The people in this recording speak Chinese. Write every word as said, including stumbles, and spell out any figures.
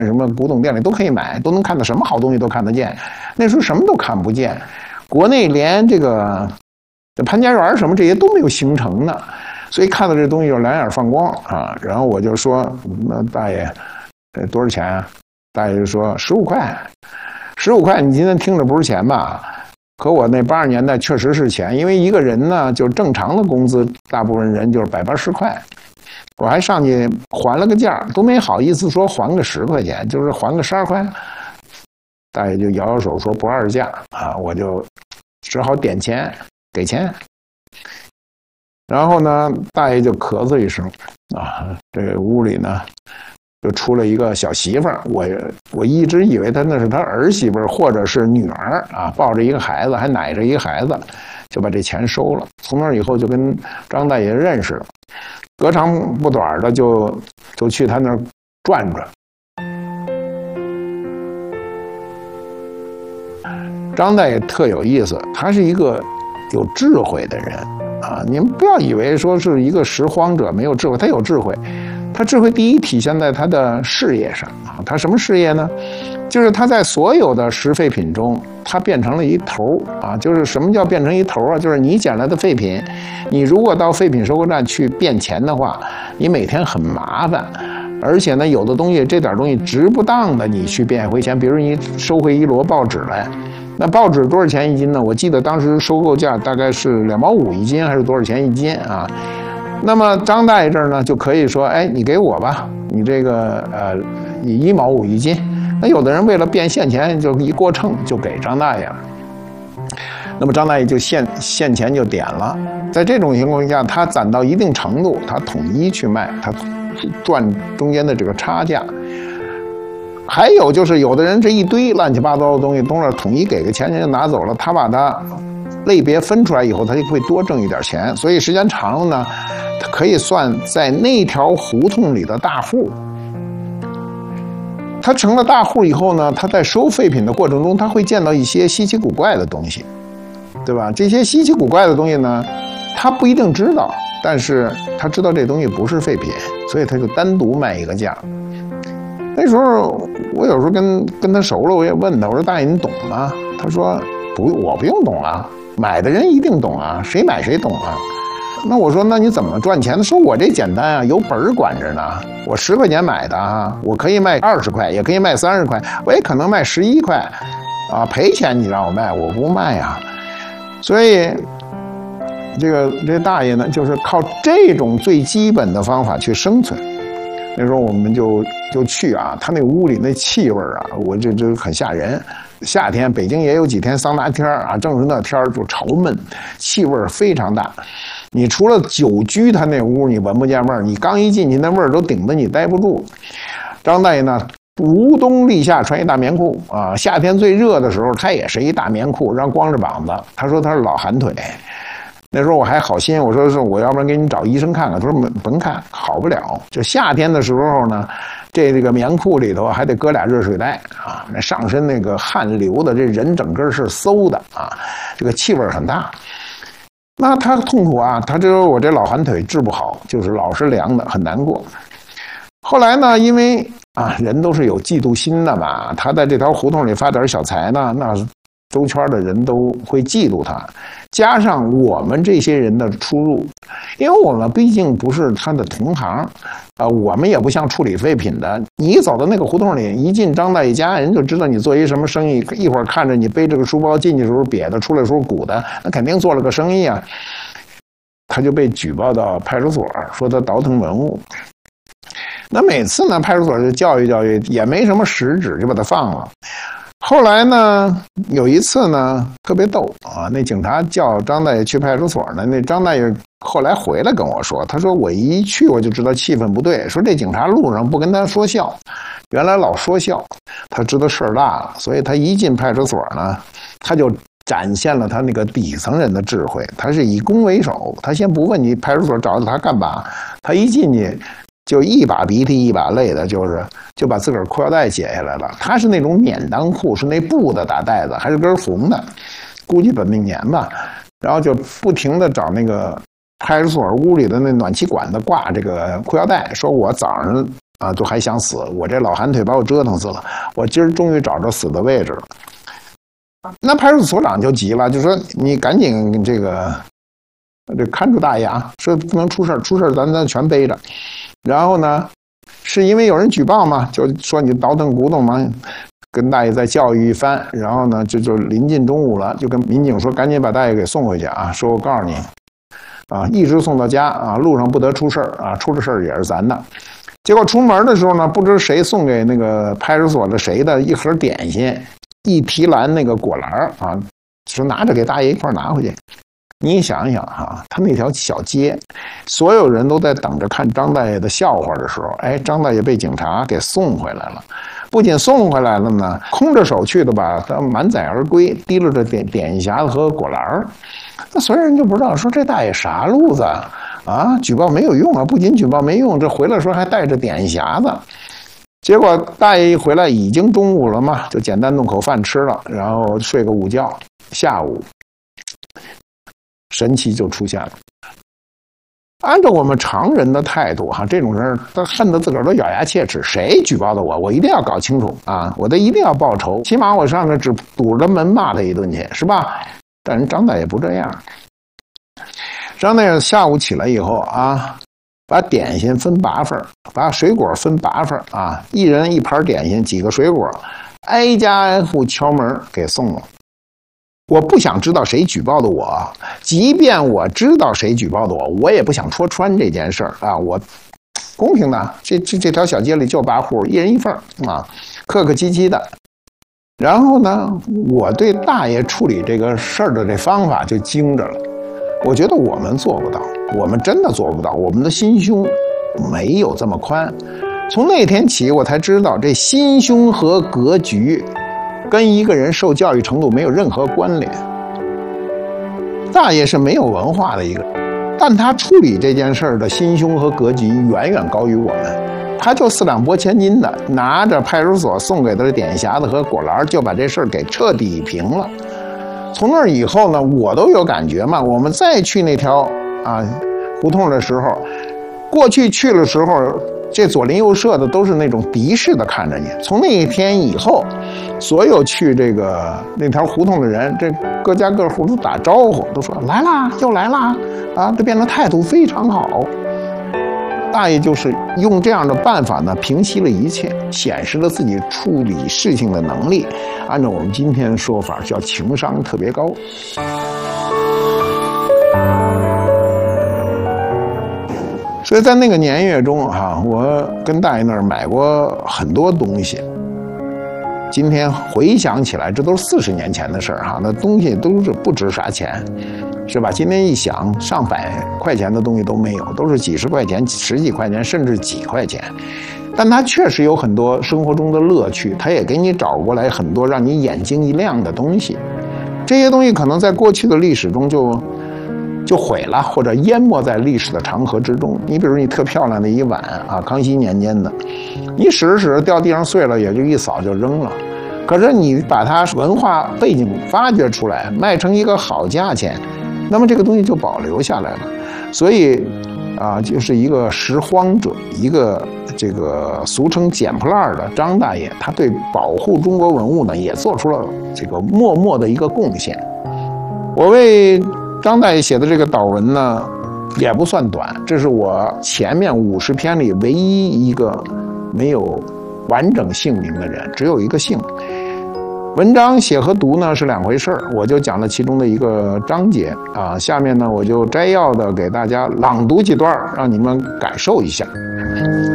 什么古董店里都可以买，都能看到什么好东西都看得见。那时候什么都看不见，国内连这个这潘家园什么这些都没有形成呢，所以看到这东西就两眼放光啊。然后我就说：“那大爷，这多少钱啊？”大爷就说：“十五块。”十五块，你今天听着不是钱吧？可我那八十年代确实是钱，因为一个人呢，就正常的工资，大部分人就是百八十块。我还上去还了个价，都没好意思说还个十块钱，就是还个十二块。大爷就摇摇手说不二价啊，我就只好点钱给钱。然后呢，大爷就咳嗽一声啊，这个屋里呢。就出了一个小媳妇儿，我我一直以为她那是他儿媳妇或者是女儿啊，抱着一个孩子，还奶着一个孩子，就把这钱收了。从那以后就跟张大爷认识了，隔长不短的就就去他那儿转转。张大爷特有意思，他是一个有智慧的人啊，你们不要以为说是一个拾荒者没有智慧，他有智慧。他智慧第一体现在他的事业上啊，他什么事业呢？就是他在所有的拾废品中，他变成了一头啊。就是什么叫变成一头啊？就是你捡来的废品，你如果到废品收购站去变钱的话，你每天很麻烦，而且呢，有的东西这点东西值不当的，你去变回钱，比如你收回一摞报纸来，那报纸多少钱一斤呢？我记得当时收购价大概是两毛五一斤，还是多少钱一斤啊？那么张大爷这儿呢，就可以说，哎，你给我吧，你这个呃，以一毛五一斤。那有的人为了变现钱，就一过秤就给张大爷了。那么张大爷就现现钱就点了。在这种情况下，他攒到一定程度，他统一去卖，他赚中间的这个差价。还有就是，有的人这一堆乱七八糟的东西，东那统一给个钱，人家拿走了，他把它类别分出来以后，他就会多挣一点钱。所以时间长了呢，他可以算在那条胡同里的大户。他成了大户以后呢，他在收废品的过程中，他会见到一些稀奇古怪的东西，对吧？这些稀奇古怪的东西呢，他不一定知道，但是他知道这东西不是废品，所以他就单独卖一个价。那时候我有时候跟跟他熟了，我也问他，我说大爷你懂吗？他说不，我不用懂啊，买的人一定懂啊，谁买谁懂啊。那我说那你怎么赚钱？他说我这简单啊，有本儿管着呢。我十块钱买的啊，我可以卖二十块，也可以卖三十块，我也可能卖十一块，啊，赔钱你让我卖，我不卖啊。所以这个这大爷呢，就是靠这种最基本的方法去生存。那时候我们就就去啊，他那屋里那气味啊，我这这很吓人。夏天北京也有几天桑拿天啊，正是那天就潮闷，气味非常大。你除了久居他那屋，你闻不见味儿，你刚一进去，那味儿都顶得你待不住。张大爷呢，无冬立夏穿一大棉裤啊，夏天最热的时候，他也是一大棉裤，然后光着膀子。他说他是老寒腿。那时候我还好心，我说是我要不然给你找医生看看。他说甭看，好不了。就夏天的时候呢，这这个棉裤里头还得搁俩热水袋啊，那上身那个汗流的，这人整个是馊的啊，这个气味很大。那他痛苦啊，他这我这老寒腿治不好，就是老是凉的，很难过。后来呢，因为啊人都是有嫉妒心的嘛，他在这条胡同里发点小财呢，那周圈的人都会嫉妒他。加上我们这些人的出入，因为我们毕竟不是他的同行，呃，我们也不像处理废品的。你一走到那个胡同里，一进张大爷家，人就知道你做一什么生意。一会儿看着你背着个书包进去的时候瘪的，出来的时候鼓的，那肯定做了个生意啊。他就被举报到派出所，说他倒腾文物。那每次呢，派出所就教育教育，也没什么实质，就把他放了。后来呢，有一次呢，特别逗啊，那警察叫张大爷去派出所呢，那张大爷后来回来跟我说，他说我一去我就知道气氛不对，说这警察路上不跟他说笑，原来老说笑，他知道事儿大了，所以他一进派出所呢，他就展现了他那个底层人的智慧，他是以攻为守，他先不问你派出所找他干嘛，他一进去就一把鼻涕一把泪的，就是就把自个儿裤腰带解下来了。他是那种免裆裤，是那布的大带子，还是根红的，估计本命年吧。然后就不停的找那个派出所屋里的那暖气管子挂这个裤腰带，说我早上啊，都还想死。我这老寒腿把我折腾死了，我今儿终于找着死的位置了。那派出所所长就急了，就说你赶紧这个这看住大爷啊，说不能出事出事咱咱全背着。然后呢，是因为有人举报嘛，就说你倒腾古董嘛，跟大爷再教育一番。然后呢，就就临近中午了，就跟民警说赶紧把大爷给送回去啊，说我告诉你啊，一直送到家啊，路上不得出事啊，出了事也是咱的。结果出门的时候呢，不知谁送给那个派出所的谁的一盒点心，一提篮那个果篮啊，说拿着给大爷一块拿回去。你想想哈、啊，他那条小街，所有人都在等着看张大爷的笑话的时候，哎，张大爷被警察给送回来了。不仅送回来了呢，空着手去的吧，他满载而归，提溜着点点心匣子和果篮。那所有人就不知道，说这大爷啥路子啊？举报没有用啊！不仅举报没用，这回来时候还带着点心匣子。结果大爷一回来，已经中午了嘛，就简单弄口饭吃了，然后睡个午觉。下午，神奇就出现了。按照我们常人的态度哈，这种人他恨得自个儿都咬牙切齿。谁举报的我，我一定要搞清楚啊！我得一定要报仇，起码我上这只堵着门骂他一顿去，是吧？但人张大爷不这样。张大爷下午起来以后啊，把点心分八份，把水果分八份啊，一人一盘点心，几个水果，挨家挨户敲门给送了。我不想知道谁举报的我，即便我知道谁举报的我，我也不想戳穿这件事儿啊！我公平的，这这这条小街里就八户，一人一份啊，客客气气的。然后呢，我对大爷处理这个事儿的这方法就精着了。我觉得我们做不到，我们真的做不到，我们的心胸没有这么宽。从那天起，我才知道这心胸和格局跟一个人受教育程度没有任何关联。大爷是没有文化的一个人，但他处理这件事儿的心胸和格局远远高于我们。他就四两拨千斤的，拿着派出所送给他的点心匣子和果篮，就把这事儿给彻底平了。从那以后呢，我都有感觉嘛。我们再去那条啊胡同的时候，过去去的时候，这左邻右舍的都是那种敌视的看着你。从那一天以后，所有去这个那条胡同的人，这各家各户都打招呼，都说来啦，又来啦，啊，这变得态度非常好。大爷就是用这样的办法呢，平息了一切，显示了自己处理事情的能力。按照我们今天的说法，叫情商特别高。所以在那个年月中哈，我跟大爷那儿买过很多东西。今天回想起来，这都是四十年前的事儿哈，那东西都是不值啥钱，是吧？今天一想，上百块钱的东西都没有，都是几十块钱、十几块钱，甚至几块钱。但它确实有很多生活中的乐趣，它也给你找过来很多让你眼睛一亮的东西。这些东西可能在过去的历史中就就毁了，或者淹没在历史的长河之中。你比如你特漂亮的一碗啊，康熙年间的，你使着使着掉地上碎了，也就一扫就扔了。可是你把它文化背景发掘出来，卖成一个好价钱，那么这个东西就保留下来了。所以啊，就是一个拾荒者，一个这个俗称捡破烂的张大爷，他对保护中国文物呢，也做出了这个默默的一个贡献。我为张大爷写的这个祷文呢，也不算短，这是我前面五十篇里唯一一个没有完整姓名的人，只有一个姓。文章写和读呢是两回事儿，我就讲了其中的一个章节啊，下面呢我就摘要的给大家朗读几段，让你们感受一下。